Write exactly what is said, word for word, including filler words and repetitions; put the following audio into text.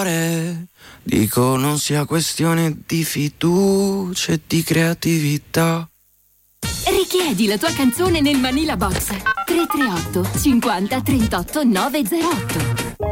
cuore. Dicono sia questione di fiducia e di creatività. Richiedi la tua canzone nel Manila Box tre tre otto cinquanta trentotto novecentotto.